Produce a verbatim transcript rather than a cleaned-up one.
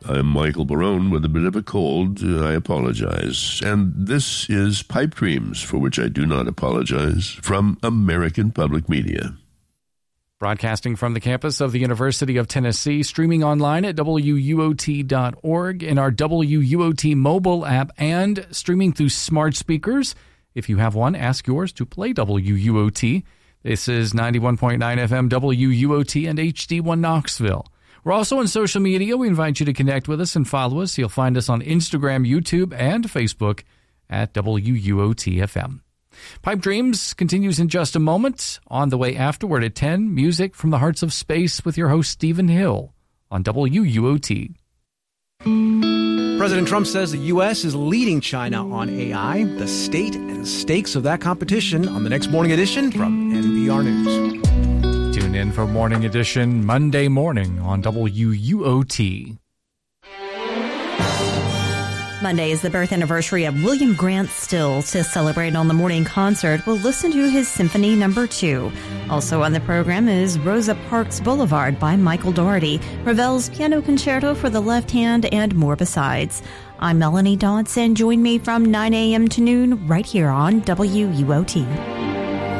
I'm Michael Barone with a bit of a cold. Uh, I apologize. And this is Pipe Dreams, for which I do not apologize, from American Public Media. Broadcasting from the campus of the University of Tennessee, streaming online at W U O T dot org, in our W U O T mobile app, and streaming through smart speakers. If you have one, ask yours to play W U O T. This is ninety-one point nine F M W U O T and H D one Knoxville. We're also on social media. We invite you to connect with us and follow us. You'll find us on Instagram, YouTube, and Facebook at W U O T F M. Pipe Dreams continues in just a moment. On the way afterward at ten, music from the hearts of space with your host Stephen Hill on W U O T. President Trump says the U S is leading China on A I. The state and stakes of that competition on the next Morning Edition from N P R News. Tune in for Morning Edition Monday morning on W U O T. Monday is the birth anniversary of William Grant Still. To celebrate on the morning concert, we'll listen to his Symphony Number Two. Also on the program is Rosa Parks Boulevard by Michael Dougherty, Ravel's Piano Concerto for the Left Hand, and more besides. I'm Melanie Dodson. Join me from nine a.m. to noon right here on W U O T.